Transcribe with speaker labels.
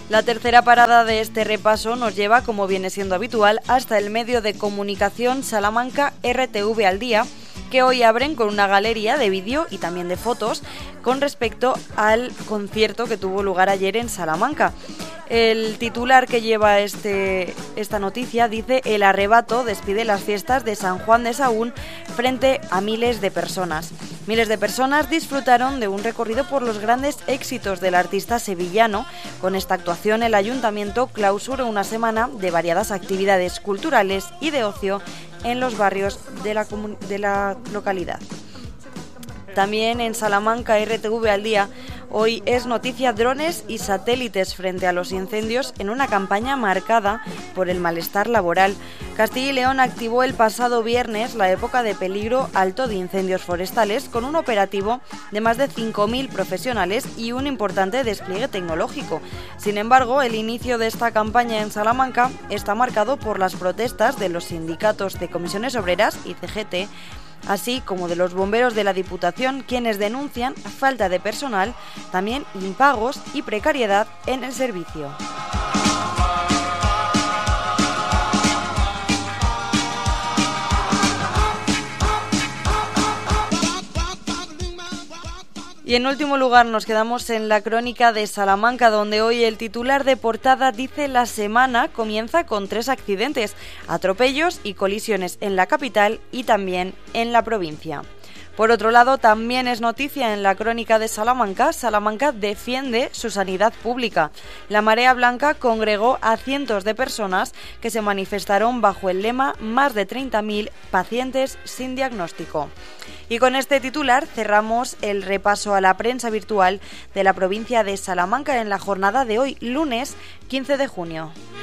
Speaker 1: La tercera parada de este repaso nos lleva, como viene siendo habitual, hasta el medio de comunicación Salamanca RTV al Día, que hoy abren con una galería de vídeo y también de fotos con respecto al concierto que tuvo lugar ayer en Salamanca. El titular que lleva esta noticia dice: el arrebato despide las fiestas de San Juan de Sahún frente a miles de personas. Miles de personas disfrutaron de un recorrido por los grandes éxitos del artista sevillano. Con esta actuación el ayuntamiento clausura una semana de variadas actividades culturales y de ocio en los barrios de la localidad. También en Salamanca RTV al Día, hoy es noticia drones y satélites frente a los incendios en una campaña marcada por el malestar laboral. Castilla y León activó el pasado viernes la época de peligro alto de incendios forestales con un operativo de más de 5.000 profesionales y un importante despliegue tecnológico. Sin embargo, el inicio de esta campaña en Salamanca está marcado por las protestas de los sindicatos de comisiones obreras y CGT, así como de los bomberos de la Diputación, quienes denuncian falta de personal, también impagos y precariedad en el servicio. Y en último lugar nos quedamos en la crónica de Salamanca, donde hoy el titular de portada dice: la semana comienza con 3 accidentes, atropellos y colisiones en la capital y también en la provincia. Por otro lado, también es noticia en la crónica de Salamanca: Salamanca defiende su sanidad pública. La Marea Blanca congregó a cientos de personas que se manifestaron bajo el lema "Más de 30.000 pacientes sin diagnóstico". Y con este titular cerramos el repaso a la prensa virtual de la provincia de Salamanca en la jornada de hoy, lunes 15 de junio.